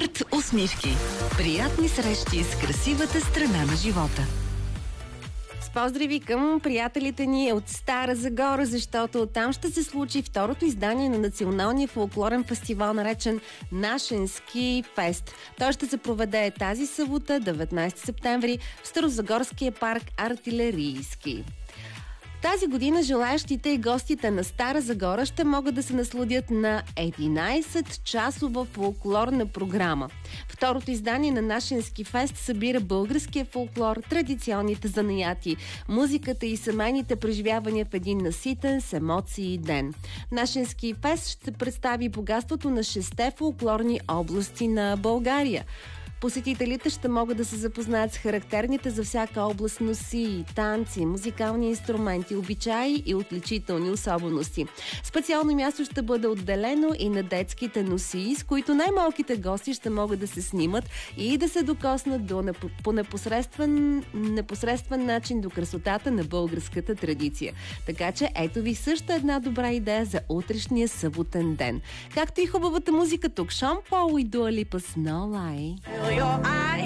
Арт усмивки. Приятни срещи с красивата страна на живота. С поздрави към приятелите ни от Стара Загора, защото там ще се случи второто издание на националния фолклорен фестивал, наречен Нашенски фест. Той ще се проведе тази събота, 19 септември, в Старозагорския парк Артилерийски. Тази година желаящите и гостите на Стара Загора ще могат да се насладят на 11-часова фолклорна програма. Второто издание на Нашенски фест събира българския фолклор, традиционните занаяти, музиката и семейните преживявания в един наситен с емоции ден. Нашенски фест ще представи богатството на 6 фолклорни области на България. Посетителите ще могат да се запознаят с характерните за всяка област носии, танци, музикални инструменти, обичаи и отличителни особености. Специално място ще бъде отделено и на детските носии, с които най-малките гости ще могат да се снимат и да се докоснат по непосредствен начин до красотата на българската традиция. Така че ето ви също една добра идея за утрешния съботен ден. Както и хубавата музика тук. Шон Пол и Дуа Липа с No Lie. Your eyes.